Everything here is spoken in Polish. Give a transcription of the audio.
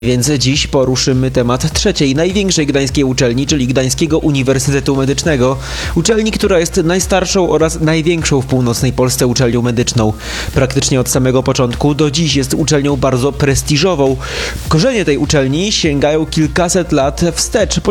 Więc dziś poruszymy temat trzeciej, największej gdańskiej uczelni, czyli Gdańskiego Uniwersytetu Medycznego. Uczelni, która jest najstarszą oraz największą w północnej Polsce uczelnią medyczną. Praktycznie od samego początku do dziś jest uczelnią bardzo prestiżową. Korzenie tej uczelni sięgają kilkaset lat wstecz.